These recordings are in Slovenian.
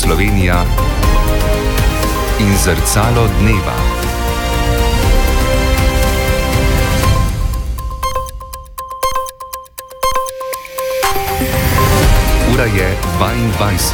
Slovenija in zrcalo dneva. Ura je 22.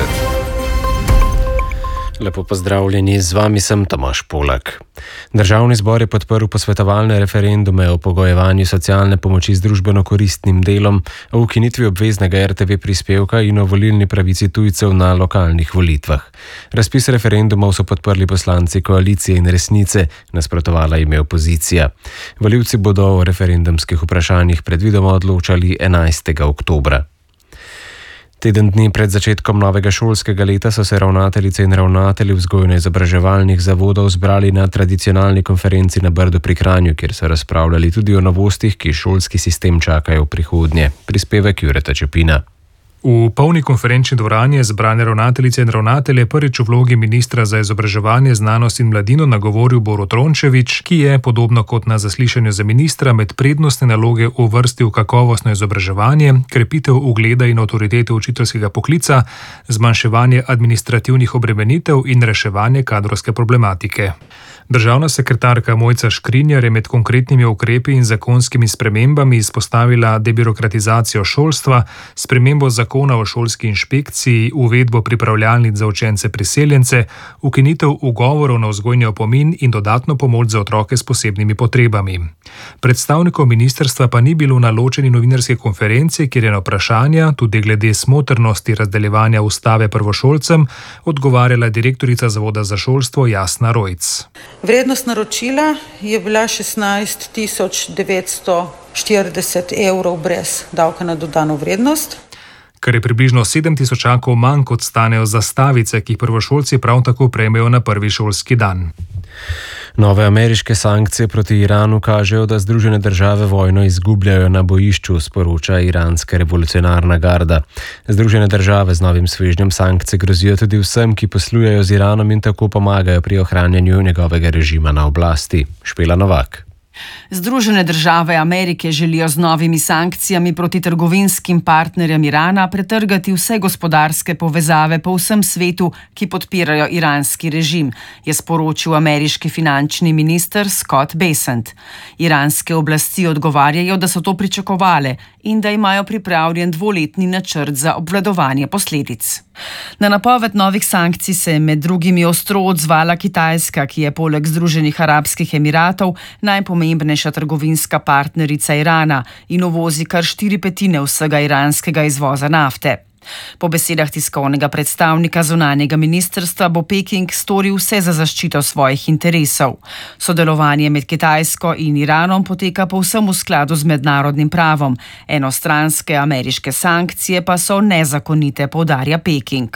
Lepo pozdravljeni, z vami sem Tomaž Polak. Državni zbor je podprl posvetovalne referendume o pogojevanju socialne pomoči z družbeno koristnim delom, o ukinitvi obveznega RTV prispevka in o volilni pravici tujcev na lokalnih volitvah. Razpis referendumov so podprli poslanci koalicije in Resnice, nasprotovala jim je opozicija. Volivci bodo o referendumskih vprašanjih predvidoma odločali 11. oktobra. Teden dni pred začetkom novega šolskega leta so se ravnateljice in ravnatelji vzgojno-izobraževalnih zavodov zbrali na tradicionalni konferenci na Brdu pri Kranju, kjer so razpravljali tudi o novostih, ki šolski sistem čakajo v prihodnje. Prispevek Jureta Čepina. V polni konferenčni dvorani je zbrane ravnateljice in ravnatelje prvič v vlogi ministra za izobraževanje, znanost in mladino nagovoril Borut Rončević, ki je, podobno kot na zaslišanju za ministra, med prednostne naloge uvrstil kakovostno izobraževanje, krepitev ugleda in avtoritete učiteljskega poklica, zmanjševanje administrativnih obremenitev in reševanje kadrovske problematike. Državna sekretarka Mojca Škrinjar je med konkretnimi ukrepi in zakonskimi spremembami izpostavila debirokratizacijo šolstva, spremembo zakona o šolski inšpekciji, uvedbo pripravljalnic za učence priseljence, ukinitev ugovorov na vzgojni opomin in dodatno pomoč za otroke s posebnimi potrebami. Predstavnikov ministrstva pa ni bilo na ločeni novinarski konferenci, kjer je na vprašanja, tudi glede smotrnosti razdeljevanja ustave prvošolcem, odgovarjala direktorica Zavoda za šolstvo Jasna Rojc. Vrednost naročila je bila 16.940 evrov brez davka na dodano vrednost. Kar je približno 7.000 manj kot stanejo zastavice, ki jih prvošolci prav tako prejmejo na prvi šolski dan. Nove ameriške sankcije proti Iranu kažejo, da Združene države vojno izgubljajo na bojišču, sporoča iranska revolucionarna garda. Združene države z novim svežnjem sankcij grozijo tudi vsem, ki poslujejo z Iranom in tako pomagajo pri ohranjanju njegovega režima na oblasti. Špela Novak. Združene države Amerike želijo z novimi sankcijami proti trgovinskim partnerjem Irana pretrgati vse gospodarske povezave po vsem svetu, ki podpirajo iranski režim, je sporočil ameriški finančni minister Scott Bessent. Iranske oblasti odgovarjajo, da so to pričakovale in da imajo pripravljen dvoletni načrt za obvladovanje posledic. Na napoved novih sankcij se je med drugimi ostro odzvala Kitajska, ki je poleg Združenih arabskih emiratov najpomembnejša trgovinska partnerica Irana in uvozi kar 4/5 vsega iranskega izvoza nafte. Po besedah tiskovnega predstavnika zunanjega ministrstva bo Peking storil vse za zaščito svojih interesov. Sodelovanje med Kitajsko in Iranom poteka povsem v skladu z mednarodnim pravom. Enostranske ameriške sankcije pa so nezakonite, poudarja Peking.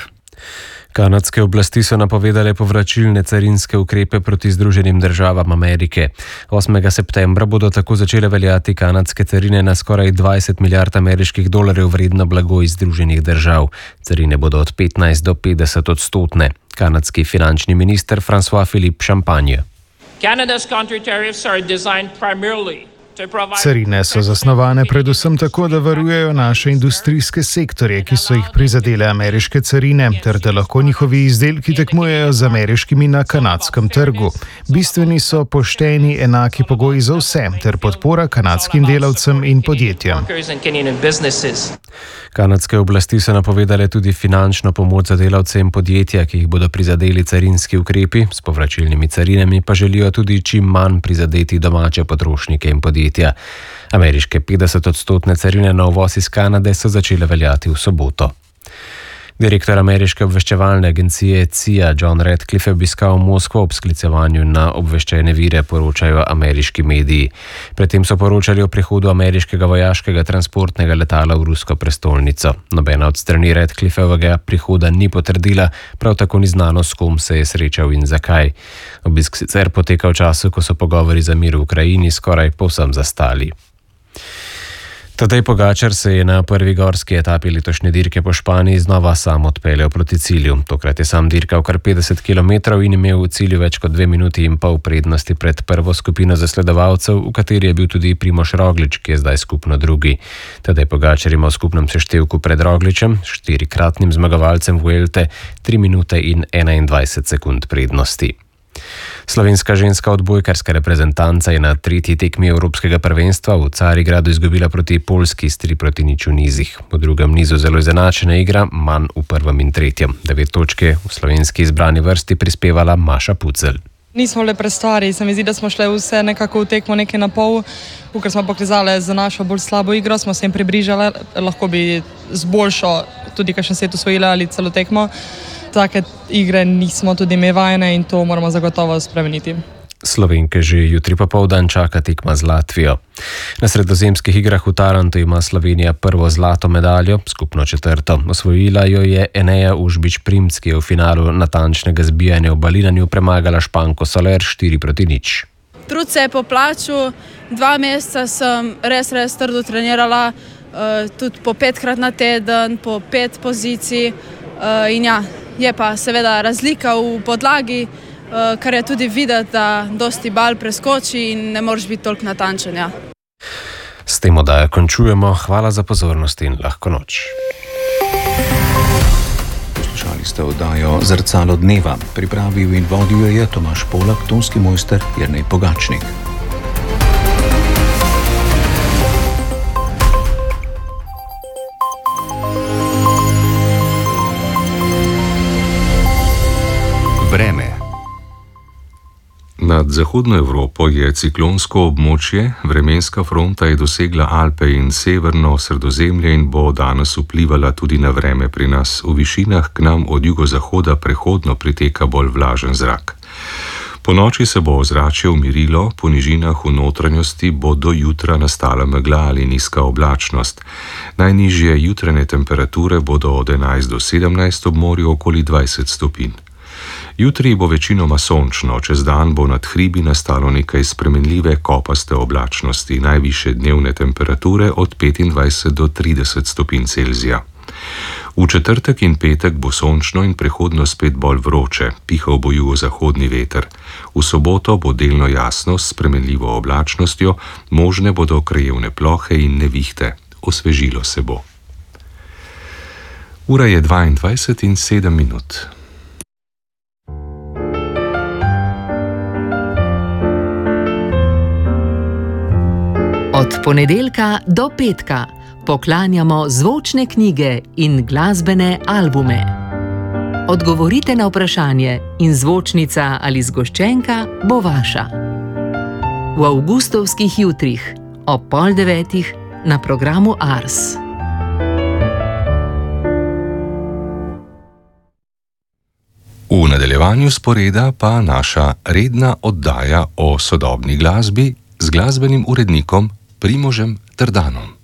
Kanadske oblasti so napovedale povračilne carinske ukrepe proti Združenim državam Amerike. 8. septembra bodo tako začele veljati kanadske carine na skoraj 20 milijard ameriških dolarjev vredno blago iz Združenih držav. Carine bodo od 15 do 50%. Kanadski finančni minister François-Philippe Champagne. Canada's country tariffs are designed primarily Carine so zasnovane predvsem tako, da varujejo naše industrijske sektorje, ki so jih prizadele ameriške carine, ter da lahko njihovi izdelki tekmujejo z ameriškimi na kanadskem trgu. Bistveni so pošteni, enaki pogoji za vse, ter podpora kanadskim delavcem in podjetjem. Kanadske oblasti so napovedale tudi finančno pomoč za delavce in podjetja, ki jih bodo prizadeli carinski ukrepi, s povračilnimi carinami pa želijo tudi čim manj prizadeti domače potrošnike in podjetja. Ameriške 50% carine na uvoz iz Kanade so začele veljati v soboto. Direktor ameriške obveščevalne agencije CIA John Ratcliffe je obiskal Moskvo ob sklicevanju na obveščene vire, poročajo ameriški mediji. Predtem so poročali o prihodu ameriškega vojaškega transportnega letala v rusko prestolnico. Nobena od strani Ratcliffevega prihoda ni potrdila, prav tako ni znano, s kom se je srečal in zakaj. Obisk sicer poteka v času, ko so pogovori za mir v Ukrajini skoraj povsem zastali. Tadej Pogačar se je na prvi gorski etapi letošnje dirke po Španiji znova sam odpeljal proti cilju. Tokrat je sam dirkal kar 50 km in imel v cilju več kot 2 minuti in pol prednosti pred prvo skupino zasledovalcev, v kateri je bil tudi Primož Roglič, ki je zdaj skupno drugi. Tadej Pogačar ima v skupnem seštevku pred Rogličem, 4-kratnim zmagovalcem Vuelte, 3 minute in 21 sekund prednosti. Slovenska ženska odbojkarska reprezentanca je na 3. tekmi Evropskega prvenstva v Carigradu izgubila proti Poljski s 3-0 v nizih. V drugem nizu zelo izenačena igra, manj v prvem in tretjem. 9 točke v slovenski izbrani vrsti prispevala Maša Pucelj. Nismo le prestvari, se mi zdi, da smo šli vse nekako v tekmo nekaj na pol, ker smo pokazali za našo bolj slabo igro, smo se jim približali, lahko bi z boljšo tudi kakšen set osvojili ali celo tekmo. Take igre nismo tudi mi vajene in to moramo zagotovo spremeniti. Slovenke že jutri popoldan čaka tekma z Latvijo. Na sredozemskih igrah v Tarantu ima Slovenija prvo zlato medaljo, skupno 4. Osvojila jo je Eneja Užbič-Primc, ki je v finalu natančnega zbijanja v balinanju premagala Španko Soler 4-0. Trud se je poplačal, 2 meseca sem res trdo trenirala, tudi po 5-krat na teden, po 5 pozicij in ja, je pa seveda razlika v podlagi, kar je tudi videti, da dosti bal preskoči in ne moreš biti toliko natančen. Ja. S tem oddajo končujemo. Hvala za pozornost in lahko noč. Poslušali ste oddajo Zrcalo dneva. Pripravil in vodil je Tomaž Polak, tonski mojster Jernej Pogačnik. Vreme. Nad zahodno Evropo je ciklonsko območje, vremenska fronta je dosegla Alpe in severno Sredozemlje in bo danes vplivala tudi na vreme pri nas. V višinah k nam od jugozahoda prehodno priteka bolj vlažen zrak. Po noči se bo ozračje umirilo, po nižinah v notranjosti bo do jutra nastala megla ali nizka oblačnost. Najnižje jutranje temperature bodo od 11 do 17, ob morju okoli 20 stopinj. Jutri bo večinoma sončno, čez dan bo nad hribi nastalo nekaj spremenljive kopaste oblačnosti, najvišje dnevne temperature od 25 do 30 stopinj Celzija. V četrtek in petek bo sončno in prehodno spet bolj vroče, pihal bo jugozahodni veter. V soboto bo delno jasno s spremenljivo oblačnostjo, možne bodo krajevne plohe in nevihte. Osvežilo se bo. Ura je 22 in 7 minut. Od ponedeljka do petka poklanjamo zvočne knjige in glasbene albume. Odgovorite na vprašanje in zvočnica ali zgoščenka bo vaša. V avgustovskih jutrih ob 8:30 na programu Ars. V nadaljevanju sporeda pa naša redna oddaja o sodobni glasbi z glasbenim urednikom Primožem Trdanom.